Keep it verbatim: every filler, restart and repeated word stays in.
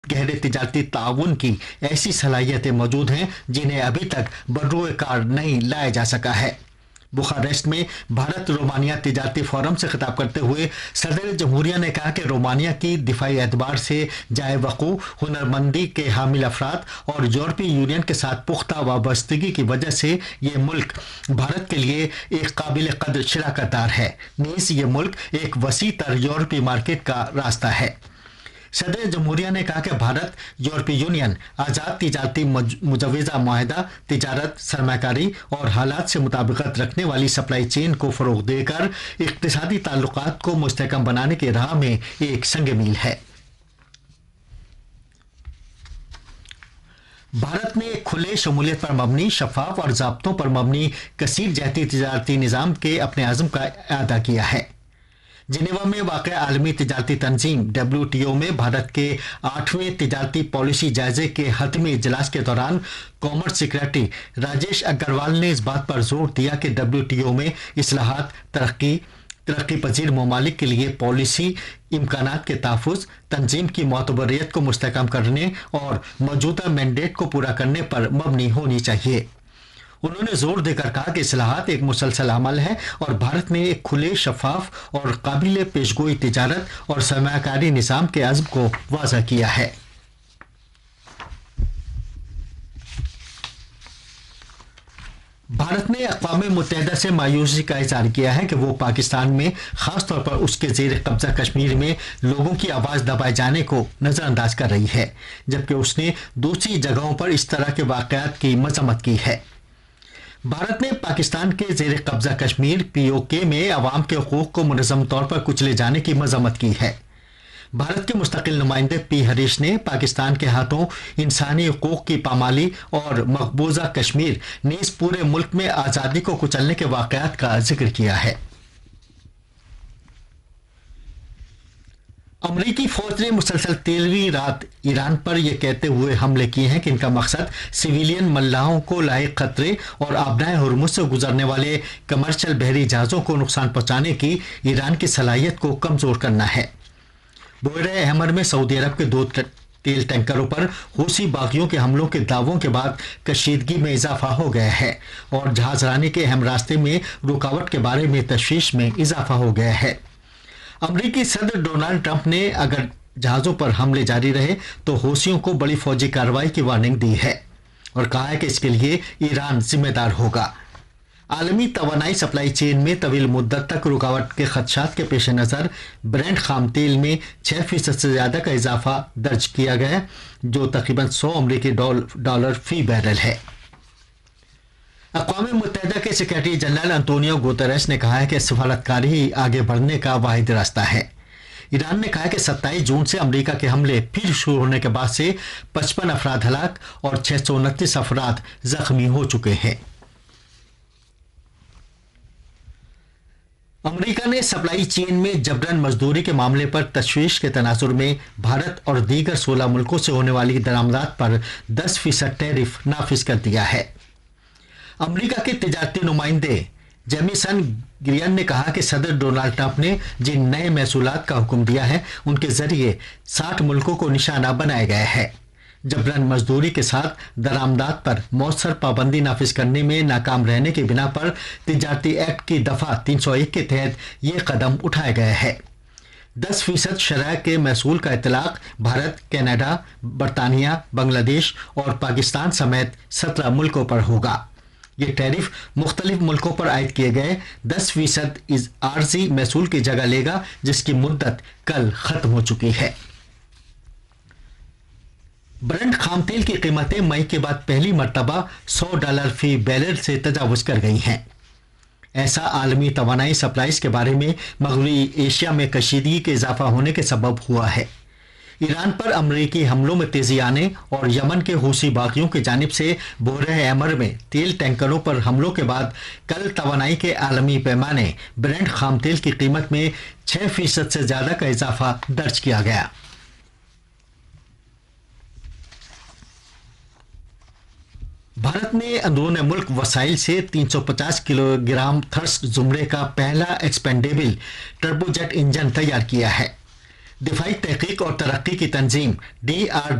गहरे तिजारती ताउन की ऐसी सलाहियतें मौजूद हैं जिन्हें अभी तक बर्रोए कार नहीं लाया जा सका है। बुखारेस्ट में भारत रोमानिया तिजारती फोरम से खिताब करते हुए सदर जमहूरिया ने कहा कि रोमानिया की दिफाई एतबार से जाए वकू, हुनरमंदी के हामिल अफराद और यूरोपीय यूनियन के साथ पुख्ता वाबस्तगी की वजह से ये मुल्क भारत के लिए एक काबिल कदर शराकतदार है। नीस ये मुल्क एक वसी तर यूरोपीय मार्केट का रास्ता है। सदर जमहूरिया ने कहा कि भारत यूरोपीय यूनियन आज़ाद तिजारती मुजवज़ा माहिदा, तिजारत, सरमाकारी और हालात से मुताबिकत रखने वाली सप्लाई चेन को फ़रोग़ देकर इक़्तिसादी ताल्लुकात को मुस्तहकम बनाने की राह में एक संग मील है। भारत ने खुले शमूलियत पर मबनी, शफाफ और ज़ाब्तों पर मबनी कसीर जहती तिजारती निज़ाम के अपने आज़म का अदा किया है। जिनेवा में वाक़ आलमी तिजारती तंजीम डब्ल्यू टी ओ में भारत के आठवें तिजारती पॉलिसी जायजे के हतमी इजलास के दौरान कॉमर्स सेक्रेटरी राजेश अग्रवाल ने इस बात पर जोर दिया कि डब्ल्यू टी ओ में इस्लाहात, तरक्की तरक्की पजीर ममालिक के लिए पॉलिसी इम्कानात के तहफ़्फ़ुज़, तंजीम की मोतबरियत को मुस्तहकम करने और मौजूदा मैंडेट को पूरा करने पर मबनी होनी चाहिए। उन्होंने जोर देकर कहा कि इस्लाहात एक मुसलसल अमल है और भारत ने एक खुले, शफाफ और काबिल पेशगोई तिजारत और सरमाकारी निज़ाम के अज़्म को वाज़ह किया है। भारत ने अक़वाम मुत्तहिदा से मायूसी का इज़हार किया है कि वो पाकिस्तान में ख़ास तौर पर उसके ज़ेर कब्ज़ा कश्मीर में लोगों की आवाज़ दबाए जाने को नज़रअंदाज कर रही है, जबकि उसने दूसरी जगहों पर इस तरह के वाक़यात की मज़म्मत की है। भारत ने पाकिस्तान के ज़ेर कब्ज़ा कश्मीर पी ओ के में अवाम के हकूक़ को मुनज़्ज़म तौर पर कुचले जाने की मज़म्मत की है। भारत के मुस्तकिल नुमाइंदे पी हरीश ने पाकिस्तान के हाथों इंसानी हकूक़ की पामाली और मकबूजा कश्मीर नीज़ पूरे मुल्क में आज़ादी को कुचलने के वाक़यात का जिक्र किया है। अमरीकी फौज ने मुसलसल तेरहवीं रात ईरान पर यह कहते हुए हमले किए हैं कि इनका मकसद सिविलियन मल्लाहों को लायक खतरे और आबनाए हुर्मुज़ से गुजरने वाले कमर्शियल बहरी जहाज़ों को नुकसान पहुंचाने की ईरान की सलाहियत को कमज़ोर करना है। बहरे अहमर में सऊदी अरब के दो तेल टैंकरों पर हूसी बागियों के हमलों के दावों के बाद कशीदगी में इजाफा हो गया है और जहाज़रानी के अहम रास्ते में रुकावट के बारे में तशवीश में इजाफा हो गया है। अमरीकी सदर डोनाल्ड ट्रंप ने अगर जहाज़ों पर हमले जारी रहे तो हूसियों को बड़ी फौजी कार्रवाई की वार्निंग दी है और कहा है कि इसके लिए ईरान जिम्मेदार होगा। आलमी तवानाई सप्लाई चेन में तवील मुद्दत तक रुकावट के खदशात के पेश नज़र ब्रेंट खाम तेल में छः फीसद से ज़्यादा का इजाफा दर्ज किया गया, जो तकरीबन सौ अमरीकी डॉलर फी बैरल है। अक़वाम मुत्तहिदा के सेक्रेटरी जनरल अंतोनियो गुतेरेस ने कहा है कि सफारतकारी ही आगे बढ़ने का वाहिद रास्ता है। ईरान ने कहा कि सत्ताईस जून से अमरीका के हमले फिर शुरू होने के बाद से पचपन अफराद हलाक और छः सौ उनतीस अफराद जख्मी हो चुके हैं। अमरीका ने सप्लाई चेन में जबरन मजदूरी के मामले पर तशवीश के तनाजुर में भारत और दीगर सोलह मुल्कों से होने वाली दरामदात पर दस फीसद टैरिफ नाफिज कर दिया है। अमरीका के तिजारती नुमाइंदे जेमिसन ग्रियन ने कहा कि सदर डोनाल्ड ट्रंप ने जिन नए महसूलात का हुक्म दिया है उनके जरिए साठ मुल्कों को निशाना बनाया गया है। जबरन मजदूरी के साथ दरामदात पर मौसर पाबंदी नाफिज करने में नाकाम रहने की बिना पर तिजारती एक्ट की दफा तीन सौ एक के तहत ये कदम उठाया गया है। दस फीसद शरह के महसूल का इतलाक भारत, कनाडा, बरतानिया, बांग्लादेश और पाकिस्तान समेत सत्रह मुल्कों पर होगा। ये टैरिफ मुख्तलिफ मुल्कों पर आयद किए गए दस फीसद आर्जी महसूल की जगह लेगा, जिसकी मुद्दत कल खत्म हो चुकी है। ब्रेंट खाम तेल की कीमतें मई के बाद पहली मरतबा सौ डॉलर फी बैरल से तजावुज कर गई हैं। ऐसा आलमी तवानाई सप्लाईज के बारे में मगरबी एशिया में कशीदगी के इजाफा होने के सबब हुआ है। ईरान पर अमरीकी हमलों में तेजी आने और यमन के हूसी बागियों की जानिब से बहरे अहमर में तेल टैंकरों पर हमलों के बाद कल तवानाई के आलमी पैमाने ब्रेंट खाम तेल की कीमत में छः फीसद से ज़्यादा का इजाफा दर्ज किया गया। भारत ने अंदरूनी मुल्क वसाइल से तीन सौ पचास किलोग्राम थर्स्ट जुमरे का पहला एक्सपेंडेबल टर्बोजेट इंजन तैयार किया है। दिफाई तहकीक और तरक्की की तंजीम डी आर